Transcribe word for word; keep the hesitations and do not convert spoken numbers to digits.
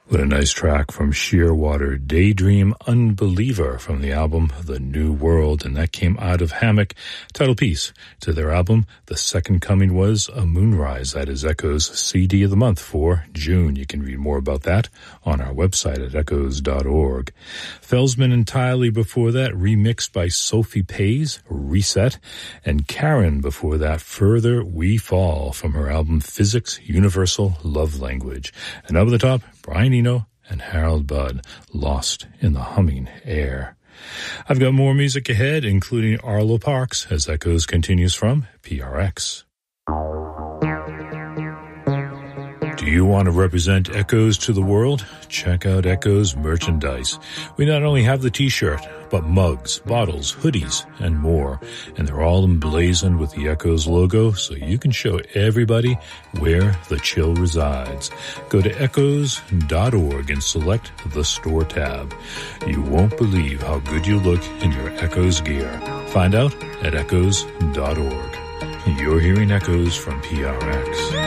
What a nice track from Shearwater, Daydream Unbeliever from the album The New World, and that came out of Hammock, title piece to their album The Second Coming Was a Moonrise. That is Echo's C D of the month for June. You can read more about that on our website at echoes dot org. Felsman entirely before that, remixed by Sophie Pays, Reset, and Karen before that, Further We Fall from her album Physics Universal Love Language. And up at the top, Brian Eno and Harold Budd, Lost in the Humming Air. I've got more music ahead, including Arlo Parks, as Echoes continues from P R X. Do you want to represent Echoes to the world? Check out Echoes merchandise. We not only have the t-shirt, but mugs, bottles, hoodies, and more. And they're all emblazoned with the Echoes logo, so you can show everybody where the chill resides. Go to echoes dot org and select the store tab. You won't believe how good you look in your Echoes gear. Find out at echoes dot org. You're hearing Echoes from P R X.